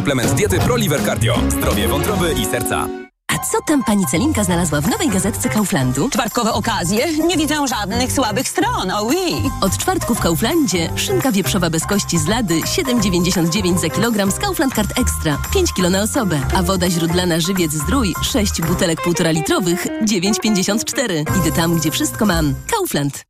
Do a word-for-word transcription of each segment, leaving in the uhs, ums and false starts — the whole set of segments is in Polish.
Suplement diety ProLiver Cardio. Zdrowie wątroby i serca. A co tam pani Celinka znalazła w nowej gazetce Kauflandu? Czwartkowe okazje? Nie widzę żadnych słabych stron, oh oui. Od czwartku w Kauflandzie szynka wieprzowa bez kości z lady siedem dziewięćdziesiąt dziewięć za kilogram z Kaufland Card Extra, pięć kilo na osobę. A woda źródlana Żywiec Zdrój, sześć butelek półtora litrowych, dziewięć pięćdziesiąt cztery. Idę tam, gdzie wszystko mam. Kaufland.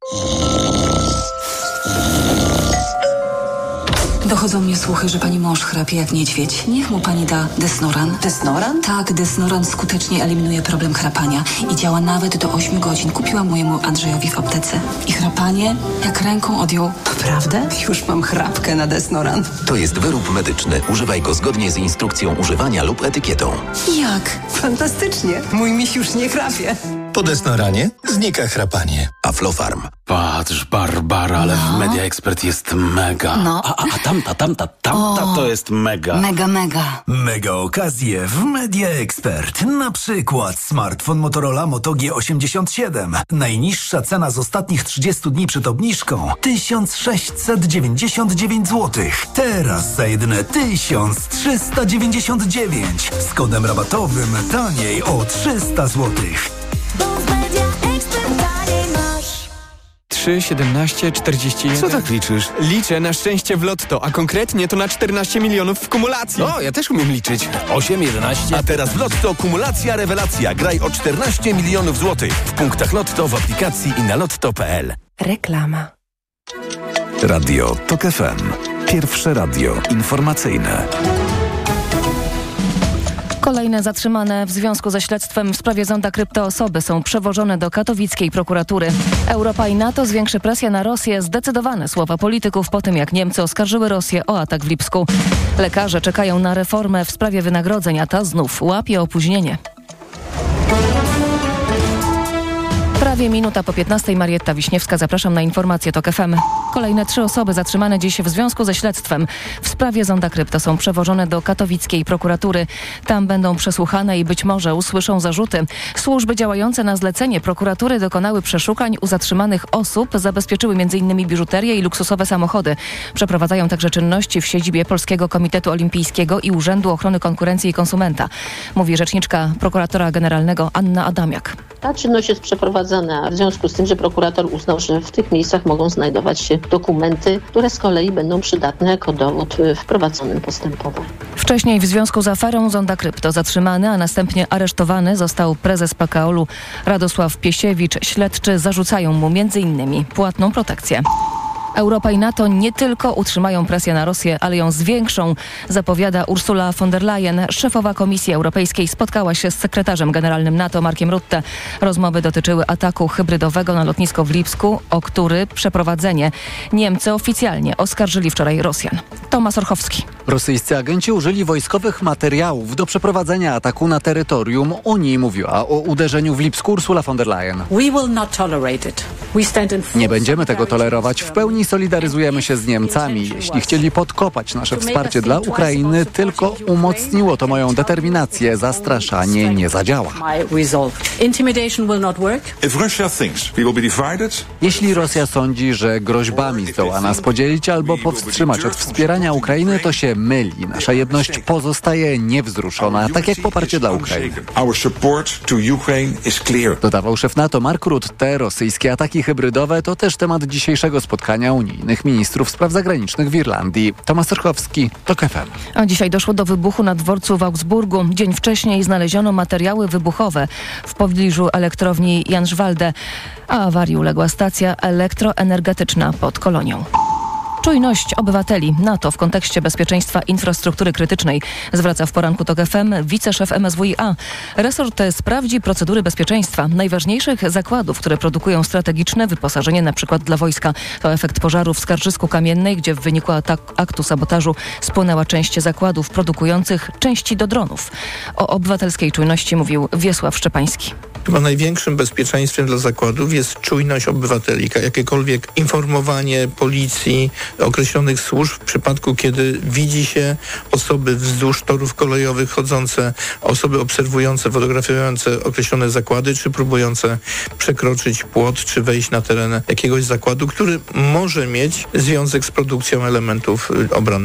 Dochodzą mnie słuchy, że pani mąż chrapie jak niedźwiedź. Niech mu pani da Desnoran. Desnoran? Tak, Desnoran skutecznie eliminuje problem chrapania i działa nawet do ośmiu godzin. Kupiłam mojemu Andrzejowi w aptece. I chrapanie jak ręką odjął. Naprawdę? Już mam chrapkę na Desnoran. To jest wyrób medyczny. Używaj go zgodnie z instrukcją używania lub etykietą. Jak? Fantastycznie. Mój miś już nie chrapie. Po Desnoranie znika chrapanie. Aflofarm. Patrz, Barbara, ale no. w Media Expert jest mega. No. A, a, a tamta, tamta, tamta o, to jest mega. Mega, mega. Mega okazje w Media Expert. Na przykład smartfon Motorola Moto G osiemdziesiąt siedem. Najniższa cena z ostatnich trzydziestu dni przed obniżką tysiąc sześćset dziewięćdziesiąt dziewięć złotych. Teraz za jedyne tysiąc trzysta dziewięćdziesiąt dziewięć. Z kodem rabatowym taniej o trzysta złotych. trzy, siedemnaście, czterdzieści jeden. Co tak liczysz? Liczę na szczęście w lotto, a konkretnie to na czternaście milionów w kumulacji. O, ja też umiem liczyć. osiem, jedenaście. A teraz w Lotto kumulacja rewelacja. Graj o czternaście milionów złotych. W punktach Lotto, w aplikacji i na lotto kropka p l. Reklama. Radio Tok F M. Pierwsze radio informacyjne. Kolejne zatrzymane w związku ze śledztwem w sprawie zonda kryptoosoby są przewożone do katowickiej prokuratury. Europa i NATO zwiększy presję na Rosję. Zdecydowane słowa polityków po tym, jak Niemcy oskarżyły Rosję o atak w Lipsku. Lekarze czekają na reformę w sprawie wynagrodzeń, a ta znów łapie opóźnienie. Prawie minuta po piętnastej. Marietta Wiśniewska, zapraszam na informacje Tok F M. Kolejne trzy osoby zatrzymane dziś w związku ze śledztwem w sprawie zonda krypto są przewożone do katowickiej prokuratury. Tam będą przesłuchane i być może usłyszą zarzuty. Służby działające na zlecenie prokuratury dokonały przeszukań u zatrzymanych osób, zabezpieczyły między innymi biżuterię i luksusowe samochody. Przeprowadzają także czynności w siedzibie Polskiego Komitetu Olimpijskiego i Urzędu Ochrony Konkurencji i Konsumenta, mówi rzeczniczka prokuratora generalnego Anna Adamiak. Ta czynność jest przeprowadzana w związku z tym, że prokurator uznał, że w tych miejscach mogą znajdować się dokumenty, które z kolei będą przydatne jako dowód w prowadzonym postępowaniu. Wcześniej w związku z aferą zonda krypto zatrzymany, a następnie aresztowany został prezes P K O L-u Radosław Piesiewicz. Śledczy zarzucają mu między innymi płatną protekcję. Europa i NATO nie tylko utrzymają presję na Rosję, ale ją zwiększą, zapowiada Ursula von der Leyen. Szefowa Komisji Europejskiej spotkała się z sekretarzem generalnym NATO Markiem Rutte. Rozmowy dotyczyły ataku hybrydowego na lotnisko w Lipsku, o który przeprowadzenie Niemcy oficjalnie oskarżyli wczoraj Rosjan. Tomasz Orchowski. Rosyjscy agenci użyli wojskowych materiałów do przeprowadzenia ataku na terytorium Unii, mówiła o uderzeniu w Lipsku Ursula von der Leyen. Nie będziemy tego tolerować. W pełni solidaryzujemy się z Niemcami. Jeśli chcieli podkopać nasze wsparcie dla Ukrainy, tylko umocniło to moją determinację. Zastraszanie nie zadziała. Jeśli Rosja sądzi, że groźbami zdoła nas podzielić albo powstrzymać od wspierania Ukrainy, to się myli. Nasza jedność pozostaje niewzruszona, tak jak poparcie dla Ukrainy. Dodawał szef NATO Mark Rutte. Rosyjskie ataki hybrydowe to też temat dzisiejszego spotkania unijnych ministrów spraw zagranicznych w Irlandii. Tomasz Orchowski, Tok F M. A dzisiaj doszło do wybuchu na dworcu w Augsburgu. Dzień wcześniej znaleziono materiały wybuchowe w pobliżu elektrowni Janszwalde, a awarii uległa stacja elektroenergetyczna pod Kolonią. Czujność obywateli NATO w kontekście bezpieczeństwa infrastruktury krytycznej, zwraca w poranku Tok F M wiceszef M S W i A. Resort sprawdzi procedury bezpieczeństwa najważniejszych zakładów, które produkują strategiczne wyposażenie np. dla wojska. To efekt pożaru w Skarżysku Kamiennej, gdzie w wyniku ataku, aktu sabotażu spłonęła część zakładów produkujących części do dronów. O obywatelskiej czujności mówił Wiesław Szczepański. Chyba największym bezpieczeństwem dla zakładów jest czujność obywateli. Jakiekolwiek informowanie policji, określonych służb w przypadku, kiedy widzi się osoby wzdłuż torów kolejowych chodzące, osoby obserwujące, fotografujące określone zakłady, czy próbujące przekroczyć płot, czy wejść na teren jakiegoś zakładu, który może mieć związek z produkcją elementów obronnych.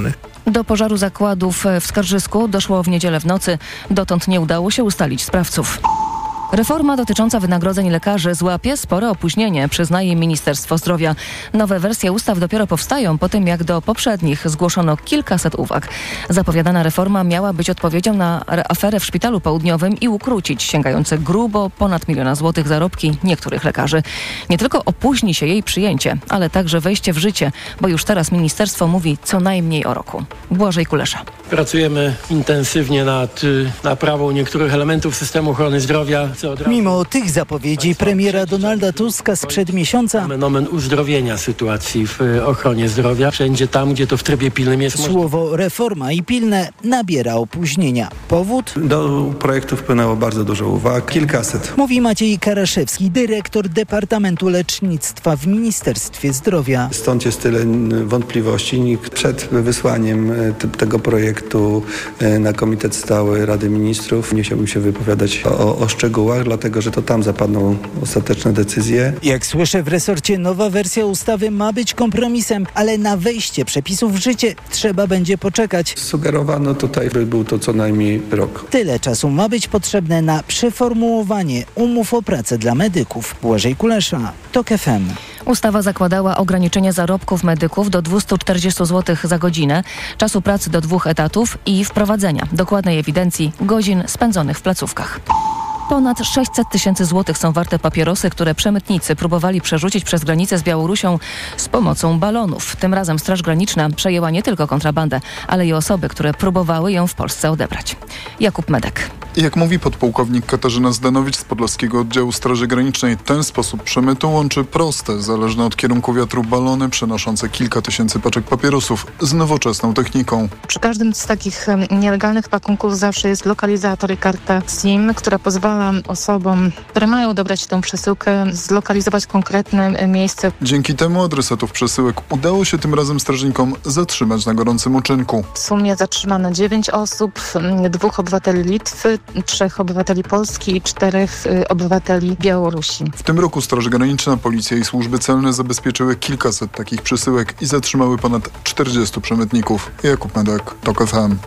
Do pożaru zakładów w Skarżysku doszło w niedzielę w nocy. Dotąd nie udało się ustalić sprawców. Reforma dotycząca wynagrodzeń lekarzy złapie spore opóźnienie, przyznaje Ministerstwo Zdrowia. Nowe wersje ustaw dopiero powstają po tym, jak do poprzednich zgłoszono kilkaset uwag. Zapowiadana reforma miała być odpowiedzią na aferę w Szpitalu Południowym i ukrócić sięgające grubo ponad miliona złotych zarobki niektórych lekarzy. Nie tylko opóźni się jej przyjęcie, ale także wejście w życie, bo już teraz ministerstwo mówi co najmniej o roku. Błażej Kulesza. Pracujemy intensywnie nad naprawą niektórych elementów systemu ochrony zdrowia. Mimo tych zapowiedzi premiera Donalda Tuska sprzed miesiąca Moment uzdrowienia sytuacji w ochronie zdrowia. Wszędzie tam, gdzie to w trybie pilnym jest słowo możliwe. Reforma i pilne nabiera opóźnienia. Powód? Do projektu wpłynęło bardzo dużo uwag, kilkaset. Mówi Maciej Karaszewski, dyrektor Departamentu Lecznictwa w Ministerstwie Zdrowia. Stąd jest tyle wątpliwości. Nikt przed wysłaniem tego projektu na Komitet Stały Rady Ministrów nie chciałbym się wypowiadać o, o szczegółach, dlatego że to tam zapadną ostateczne decyzje. Jak słyszę, w resorcie nowa wersja ustawy ma być kompromisem, ale na wejście przepisów w życie trzeba będzie poczekać. Sugerowano tutaj, by był to co najmniej rok. Tyle czasu ma być potrzebne na przeformułowanie umów o pracę dla medyków. Błażej Kulesza, TOK F M. Ustawa zakładała ograniczenie zarobków medyków do dwieście czterdzieści złotych za godzinę, czasu pracy do dwóch etatów i wprowadzenia dokładnej ewidencji godzin spędzonych w placówkach. Ponad sześćset tysięcy złotych są warte papierosy, które przemytnicy próbowali przerzucić przez granicę z Białorusią z pomocą balonów. Tym razem Straż Graniczna przejęła nie tylko kontrabandę, ale i osoby, które próbowały ją w Polsce odebrać. Jakub Medek. Jak mówi podpułkownik Katarzyna Zdanowicz z Podlaskiego Oddziału Straży Granicznej, ten sposób przemytu łączy proste, zależne od kierunku wiatru balony przenoszące kilka tysięcy paczek papierosów z nowoczesną techniką. Przy każdym z takich nielegalnych pakunków zawsze jest lokalizator i karta SIM, która pozwala osobom, które mają odebrać tę przesyłkę, zlokalizować konkretne miejsce. Dzięki temu adresatów przesyłek udało się tym razem strażnikom zatrzymać na gorącym uczynku. W sumie zatrzymano dziewięć osób, dwóch obywateli Litwy, trzech obywateli Polski i czterech obywateli Białorusi. W tym roku Straż Graniczna, Policja i służby celne zabezpieczyły kilkaset takich przesyłek i zatrzymały ponad czterdziestu przemytników. Jakub Medek, TOK F M.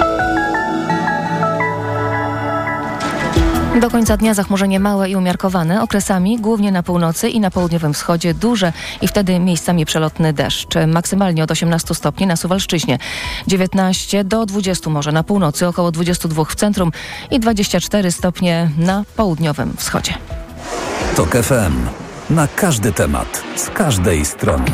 Do końca dnia zachmurzenie małe i umiarkowane, okresami głównie na północy i na południowym wschodzie duże i wtedy miejscami przelotny deszcz. Maksymalnie od osiemnastu stopni na Suwalszczyźnie, dziewiętnaście do dwudziestu może na północy, około dwudziestu dwóch w centrum i dwadzieścia cztery stopnie na południowym wschodzie. TOK F M. Na każdy temat, z każdej strony.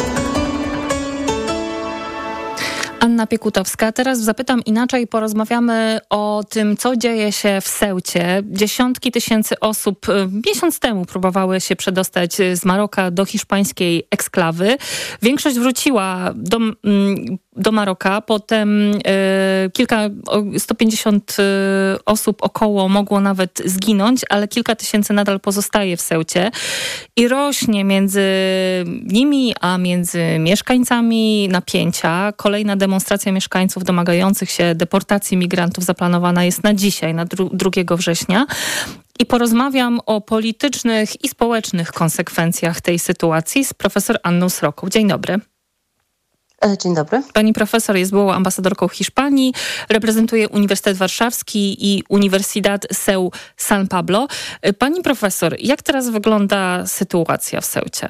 Anna Piekutowska. Teraz zapytam inaczej, porozmawiamy o tym, co dzieje się w Ceucie. Dziesiątki tysięcy osób miesiąc temu próbowały się przedostać z Maroka do hiszpańskiej eksklawy. Większość wróciła do, do Maroka, potem y, kilka, sto pięćdziesiąt y, osób około mogło nawet zginąć, ale kilka tysięcy nadal pozostaje w Ceucie i rośnie między nimi, a między mieszkańcami napięcia. Kolejna demonstracja mieszkańców domagających się deportacji migrantów zaplanowana jest na dzisiaj, na drugiego września. I porozmawiam o politycznych i społecznych konsekwencjach tej sytuacji z profesor Anną Sroką. Dzień dobry. Dzień dobry. Pani profesor jest byłą ambasadorką Hiszpanii, reprezentuje Uniwersytet Warszawski i Universidad C E U San Pablo. Pani profesor, jak teraz wygląda sytuacja w Ceucie?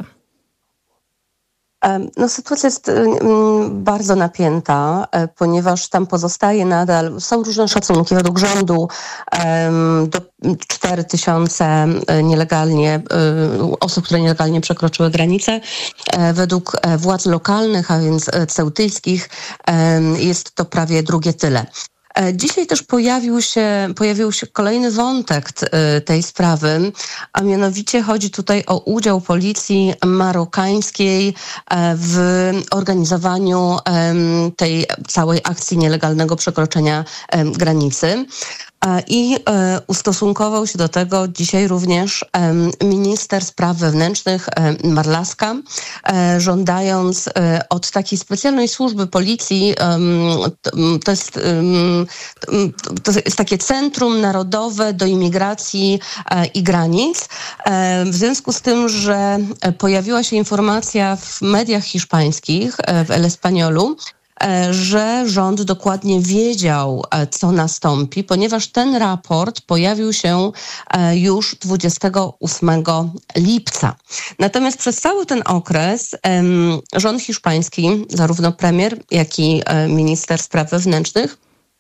No, sytuacja jest bardzo napięta, ponieważ tam pozostaje nadal, są różne szacunki według rządu, do cztery tysiące nielegalnie, osób, które nielegalnie przekroczyły granicę. Według władz lokalnych, a więc ceutyjskich, jest to prawie drugie tyle. Dzisiaj też pojawił się, pojawił się kolejny wątek tej sprawy, a mianowicie chodzi tutaj o udział policji marokańskiej w organizowaniu tej całej akcji nielegalnego przekroczenia granicy. I ustosunkował się do tego dzisiaj również minister spraw wewnętrznych Marlaska, żądając od takiej specjalnej służby policji, to jest, to jest takie Centrum Narodowe do Imigracji i Granic. W związku z tym, że pojawiła się informacja w mediach hiszpańskich, w El Españolu, że rząd dokładnie wiedział, co nastąpi, ponieważ ten raport pojawił się już dwudziestego ósmego lipca. Natomiast przez cały ten okres rząd hiszpański, zarówno premier, jak i minister spraw wewnętrznych,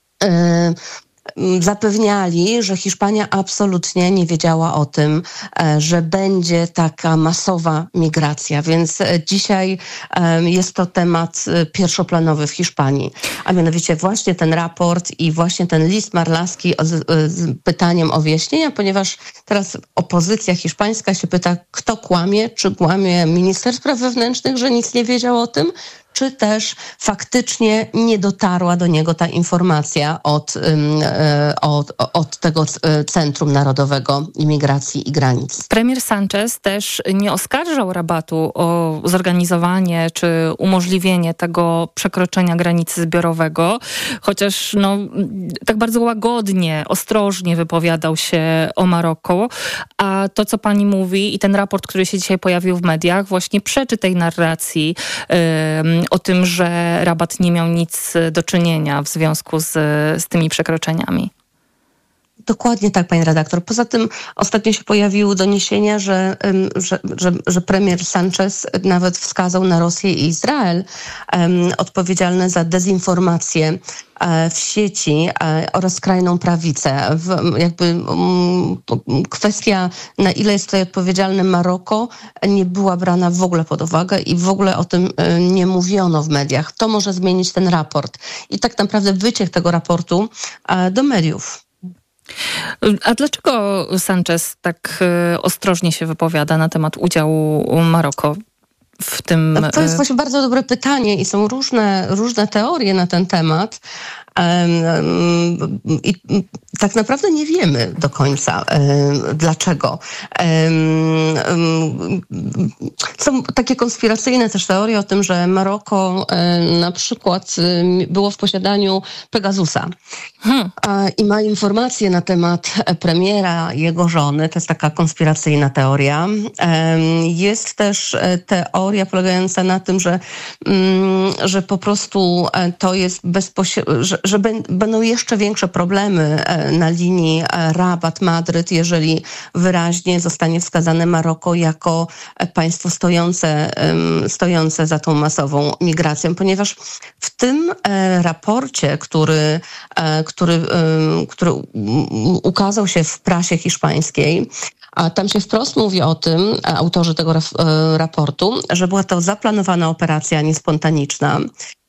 zapewniali, że Hiszpania absolutnie nie wiedziała o tym, że będzie taka masowa migracja, więc dzisiaj jest to temat pierwszoplanowy w Hiszpanii. A mianowicie właśnie ten raport i właśnie ten list Marlaski z, z pytaniem o wyjaśnienia, ponieważ teraz opozycja hiszpańska się pyta, kto kłamie, czy kłamie minister spraw wewnętrznych, że nic nie wiedział o tym, czy też faktycznie nie dotarła do niego ta informacja od, od, od tego Centrum Narodowego Imigracji i Granic. Premier Sanchez też nie oskarżał Rabatu o zorganizowanie czy umożliwienie tego przekroczenia granicy zbiorowego, chociaż no, tak bardzo łagodnie, ostrożnie wypowiadał się o Maroko, a to, co pani mówi i ten raport, który się dzisiaj pojawił w mediach, właśnie przeczy tej narracji yy, o tym, że Rabat nie miał nic do czynienia w związku z, z tymi przekroczeniami. Dokładnie tak, pani redaktor. Poza tym ostatnio się pojawiły doniesienia, że, że, że, że premier Sanchez nawet wskazał na Rosję i Izrael um, odpowiedzialne za dezinformację w sieci oraz skrajną prawicę. W, jakby um, kwestia, na ile jest tutaj odpowiedzialne Maroko, nie była brana w ogóle pod uwagę i w ogóle o tym um, nie mówiono w mediach. To może zmienić ten raport. I tak naprawdę wyciek tego raportu um, do mediów. A dlaczego Sanchez tak ostrożnie się wypowiada na temat udziału Maroko w tym? To jest właśnie bardzo dobre pytanie i są różne, różne teorie na ten temat. I tak naprawdę nie wiemy do końca dlaczego. Są takie konspiracyjne też teorie o tym, że Maroko na przykład było w posiadaniu Pegasusa hmm. i ma informacje na temat premiera, jego żony. To jest taka konspiracyjna teoria. Jest też teoria polegająca na tym, że, że po prostu to jest bezpośrednio, że, że będą jeszcze większe problemy na linii Rabat-Madryt, jeżeli wyraźnie zostanie wskazane Maroko jako państwo stojące, stojące za tą masową migracją, ponieważ w tym raporcie, który, który, który ukazał się w prasie hiszpańskiej, a tam się wprost mówi o tym, autorzy tego raportu, że była to zaplanowana operacja, nie spontaniczna,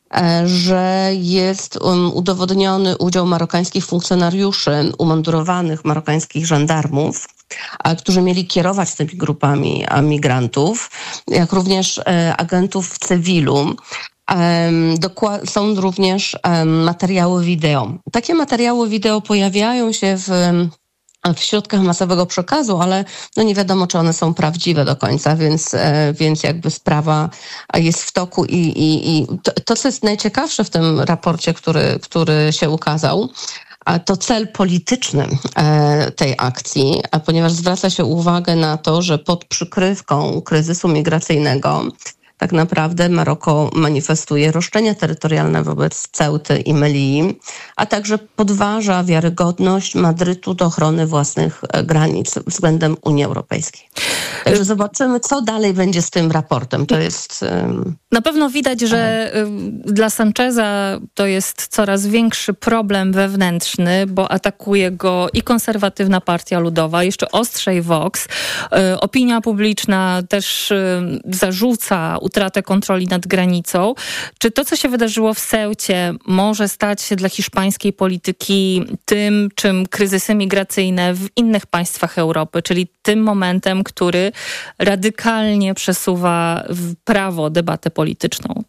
że jest um, udowodniony udział marokańskich funkcjonariuszy, umundurowanych marokańskich żandarmów, a, którzy mieli kierować tymi grupami a, migrantów, jak również e, agentów w cywilu. Um, dokład- są również um, materiały wideo. Takie materiały wideo pojawiają się w w środkach masowego przekazu, ale no nie wiadomo, czy one są prawdziwe do końca, więc, e, więc jakby sprawa jest w toku i, i, i to, to, co jest najciekawsze w tym raporcie, który, który się ukazał, a to cel polityczny e, tej akcji, a ponieważ zwraca się uwagę na to, że pod przykrywką kryzysu migracyjnego tak naprawdę Maroko manifestuje roszczenia terytorialne wobec Ceuty i Melilli, a także podważa wiarygodność Madrytu do ochrony własnych granic względem Unii Europejskiej. Także zobaczymy, co dalej będzie z tym raportem. To jest... Um... Na pewno widać, że dla Sancheza to jest coraz większy problem wewnętrzny, bo atakuje go i konserwatywna Partia Ludowa, jeszcze ostrzej Vox. Opinia publiczna też zarzuca utratę kontroli nad granicą. Czy to, co się wydarzyło w Ceucie, może stać się dla hiszpańskiej polityki tym, czym kryzysy migracyjne w innych państwach Europy, czyli tym momentem, który radykalnie przesuwa w prawo debatę polityczną?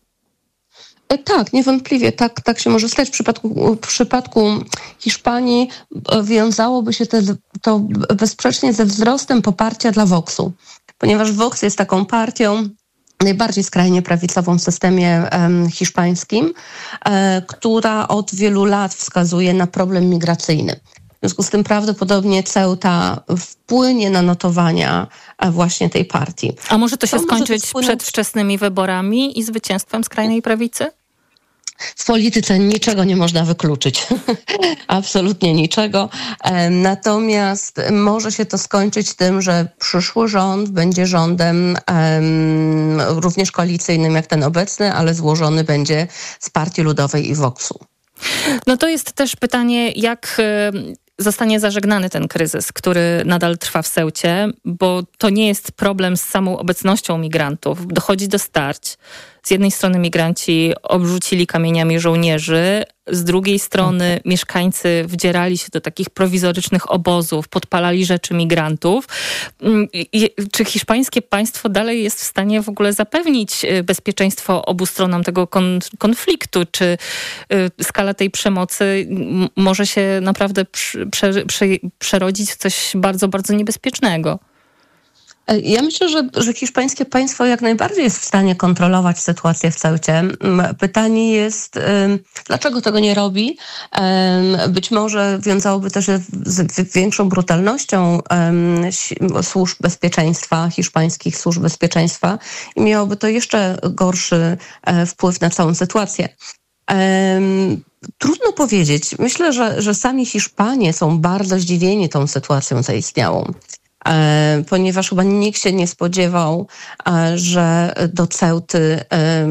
Tak, niewątpliwie. Tak, tak się może stać. W przypadku, w przypadku Hiszpanii wiązałoby się te, to bezsprzecznie ze wzrostem poparcia dla Voxu, ponieważ Vox jest taką partią najbardziej skrajnie prawicową w systemie um, hiszpańskim, e, która od wielu lat wskazuje na problem migracyjny. W związku z tym prawdopodobnie Ceuta wpłynie na notowania właśnie tej partii. A może to się to skończyć to przed wczesnymi wyborami i zwycięstwem skrajnej prawicy? W polityce niczego nie można wykluczyć. Absolutnie niczego. Natomiast może się to skończyć tym, że przyszły rząd będzie rządem um, również koalicyjnym jak ten obecny, ale złożony będzie z Partii Ludowej i Voxu. No to jest też pytanie, jak zostanie zażegnany ten kryzys, który nadal trwa w Ceucie, bo to nie jest problem z samą obecnością migrantów. Dochodzi do starć. Z jednej strony migranci obrzucili kamieniami żołnierzy, z drugiej strony mieszkańcy wdzierali się do takich prowizorycznych obozów, podpalali rzeczy migrantów. I, czy hiszpańskie państwo dalej jest w stanie w ogóle zapewnić bezpieczeństwo obu stronom tego kon, konfliktu? Czy y, skala tej przemocy m, może się naprawdę przy, prze, prze, przerodzić w coś bardzo, bardzo niebezpiecznego? Ja myślę, że, że hiszpańskie państwo jak najbardziej jest w stanie kontrolować sytuację w Ceucie. Pytanie jest, dlaczego tego nie robi? Być może wiązałoby to się z większą brutalnością służb bezpieczeństwa, hiszpańskich służb bezpieczeństwa i miałoby to jeszcze gorszy wpływ na całą sytuację. Trudno powiedzieć. Myślę, że, że sami Hiszpanie są bardzo zdziwieni tą sytuacją zaistniałą. Ponieważ chyba nikt się nie spodziewał, że do Ceuty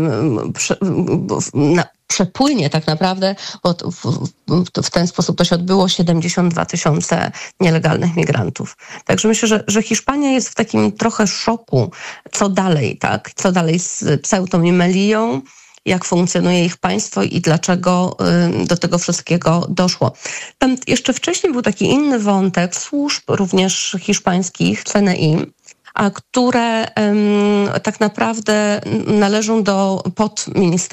przepłynie tak naprawdę, bo w ten sposób to się odbyło, siedemdziesiąt dwa tysiące nielegalnych migrantów. Także myślę, że, że Hiszpania jest w takim trochę szoku, co dalej, tak? Co dalej z Ceutą i Melillą, jak funkcjonuje ich państwo i dlaczego do tego wszystkiego doszło. Tam jeszcze wcześniej był taki inny wątek służb, również hiszpańskich, C N I, a które um, tak naprawdę należą do podministerstwa